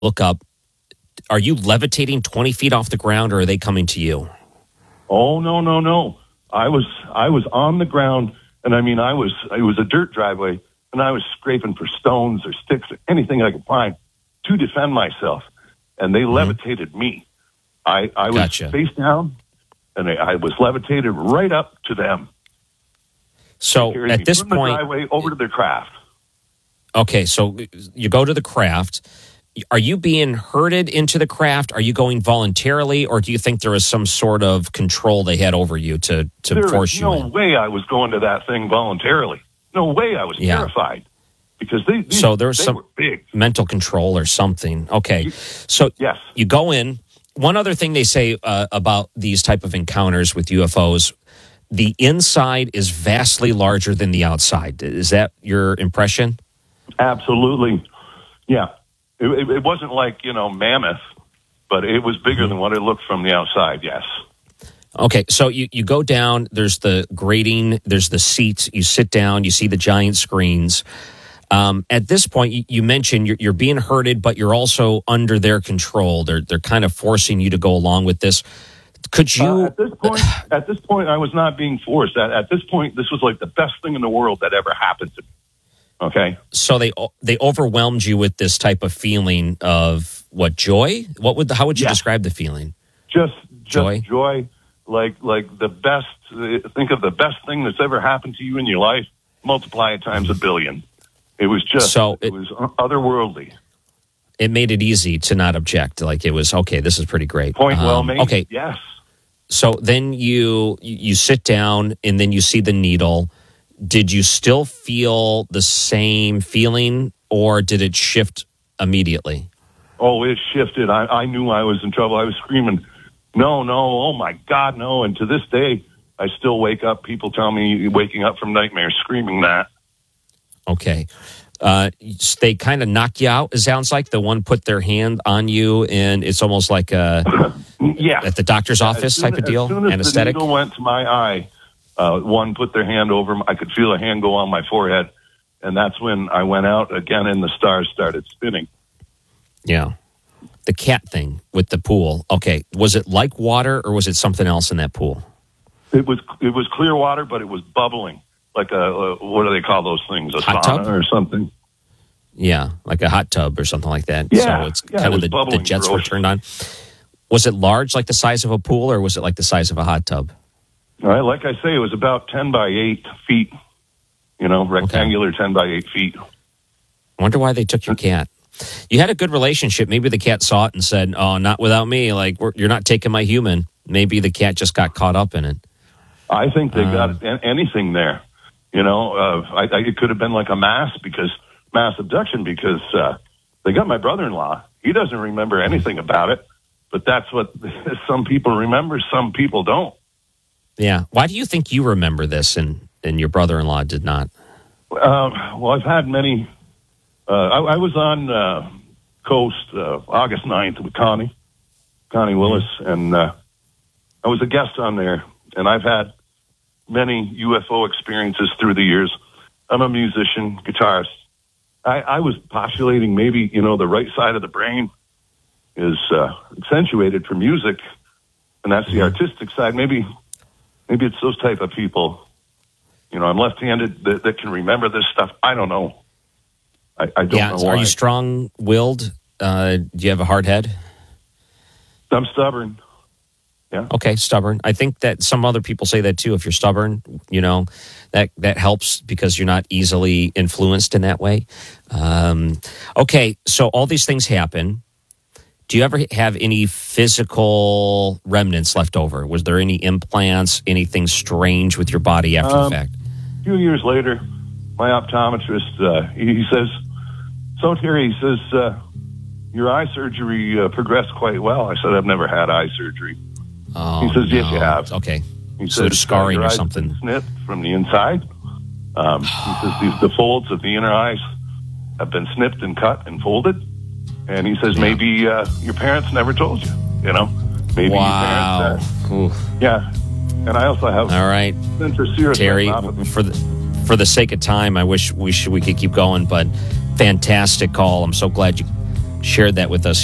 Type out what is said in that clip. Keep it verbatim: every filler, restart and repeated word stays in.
look up. Are you levitating twenty feet off the ground, or are they coming to you? Oh, no, no, no. I was I was on the ground, and I mean, I was it was a dirt driveway, and I was scraping for stones or sticks or anything I could find to defend myself, and they mm-hmm. levitated me. I, I was gotcha. face down, and I, I was levitated right up to them. So at this from point, the driveway over to their craft. Okay, so you go to the craft. Are you being herded into the craft? Are you going voluntarily, or do you think there was some sort of control they had over you to, to there force you no in? No way I was going to that thing voluntarily. No way I was yeah. terrified. Because they, these, so there was they some were big. mental control or something. Okay, so yes. you go in. One other thing they say uh, about these type of encounters with U F Os, the inside is vastly larger than the outside. Is that your impression? Absolutely. Yeah. It, it, it wasn't like, you know, mammoth, but it was bigger mm-hmm. than what it looked from the outside, yes. Okay, so you, you go down, there's the grating, there's the seats, you sit down, you see the giant screens. Um, at this point, you, you mentioned you're, you're being herded, but you're also under their control. They're they're kind of forcing you to go along with this. Could you? Uh, at this point, at this point, I was not being forced. At, at this point, this was like the best thing in the world that ever happened to me. Okay. So they they overwhelmed you with this type of feeling of what, joy? What would the, how would you yeah. describe the feeling? Just, just joy, joy, like like the best. Think of the best thing that's ever happened to you in your life. Multiply it times a billion. It was just, so it, it was otherworldly. It made it easy to not object. Like it was, okay, this is pretty great. Point um, well made. Okay. Yes. So then you you sit down and then you see the needle. Did you still feel the same feeling, or did it shift immediately? Oh, it shifted. I, I knew I was in trouble. I was screaming, no, no, oh my God, no. And to this day, I still wake up. People tell me waking up from nightmares screaming that. Okay. Uh, they kind of knock you out, it sounds like. The one put their hand on you, and it's almost like a, yeah. at the doctor's office soon, type of deal, as soon as anesthetic. The needle went to my eye, uh, one put their hand over, I could feel a hand go on my forehead, and that's when I went out again and the stars started spinning. Yeah. The cat thing with the pool. Okay. Was it like water, or was it something else in that pool? It was, it was clear water, but it was bubbling. Like a, a, what do they call those things? A hot sauna tub or something? Yeah, like a hot tub or something like that. Yeah, so it's yeah, kind it of the, the jets were turned on. Was it large, like the size of a pool, or was it like the size of a hot tub? All right, like I say, it was about ten by eight feet. You know, rectangular okay. ten by eight feet. I wonder why they took your cat. You had a good relationship. Maybe the cat saw it and said, "Oh, not without me. Like we're, you're not taking my human." Maybe the cat just got caught up in it. I think they um, got anything there. You know, uh, I, I, it could have been like a mass because mass abduction because uh, they got my brother-in-law. He doesn't remember anything about it, but that's what some people remember. Some people don't. Yeah. Why do you think you remember this and, and your brother-in-law did not? Uh, well, I've had many. Uh, I, I was on uh, Coast uh, August ninth with Connie, Connie Willis, mm-hmm. and uh, I was a guest on there, and I've had many U F O experiences through the years. I'm a musician, guitarist. I, I was postulating maybe, you know, the right side of the brain is uh, accentuated for music, and that's the mm-hmm. artistic side. Maybe maybe it's those type of people. You know, I'm left-handed that, that can remember this stuff. I don't know. I, I don't yeah, know so why. Are you strong-willed? Uh, do you have a hard head? I'm stubborn. Yeah. Okay, stubborn. I think that some other people say that too. If you're stubborn, you know, that that helps because you're not easily influenced in that way. Um, okay, so all these things happen. Do you ever have any physical remnants left over? Was there any implants, anything strange with your body after um, the fact? A few years later, my optometrist, uh, he, he says, so Terry, he says, uh, your eye surgery uh, progressed quite well. I said, I've never had eye surgery. Oh, he says, no. yes, you have. Okay. He so says, scarring your or eyes something. have been snipped from the inside. Um, he says, these, the folds of the inner eyes have been snipped and cut and folded. And he says, yeah. maybe uh, your parents never told you, you know? Maybe wow. your parents, uh, yeah. And I also have all right, Terry, for the, for the sake of time, I wish we should, we could keep going, but fantastic call. I'm so glad you shared that with us